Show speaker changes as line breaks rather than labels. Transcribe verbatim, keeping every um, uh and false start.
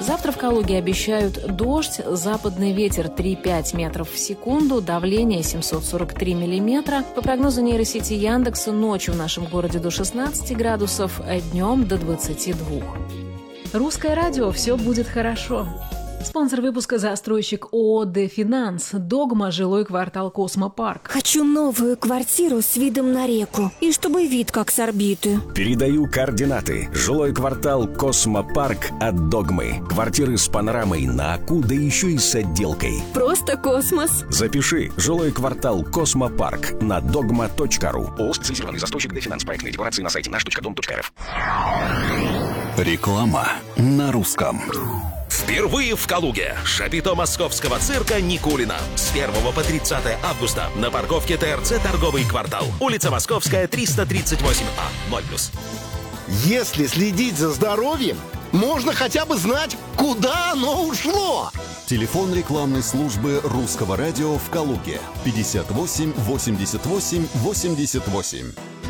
Завтра в Калуге обещают дождь, западный ветер три-пять метров в секунду, давление семьсот сорок три миллиметра. По прогнозу нейросети Яндекса, ночью в нашем городе до шестнадцати градусов, а днем до двадцати двух. Русское радио, все будет хорошо. Спонсор выпуска — застройщик ООО «Дефинанс». Догма, жилой квартал «Космопарк».
Хочу новую квартиру с видом на реку. И чтобы вид как с орбиты.
Передаю координаты. Жилой квартал «Космопарк» от Догмы. Квартиры с панорамой на Аку, да еще и с отделкой.
Просто космос.
Запиши. Жилой квартал «Космопарк» на догма точка ру. ООО «Специализированный застройщик «Дефинанс». Проектные декларации на сайте наш точка дом точка эр эф.
Реклама на русском.
Впервые в Калуге шапито московского цирка Никулина. С первого по тридцатое августа на парковке ТРЦ «Торговый квартал». Улица Московская, триста тридцать восемь А, ноль плюс.
Если следить за здоровьем, можно хотя бы знать, куда оно ушло.
Телефон рекламной службы русского радио в Калуге. пятьдесят восемь восемьдесят восемь восемьдесят восемь.